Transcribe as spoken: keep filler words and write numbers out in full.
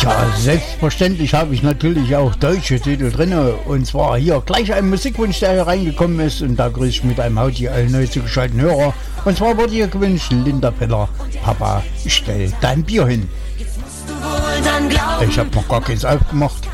Ja, selbstverständlich habe ich natürlich auch deutsche Titel drin. Und zwar hier gleich ein Musikwunsch, der hier reingekommen ist. Und da grüße ich mit einem Hauti alle neu zugeschalteten Hörer. Und zwar wurde hier gewünscht Linda Peller. Papa, stell dein Bier hin. Ich habe noch gar keins aufgemacht.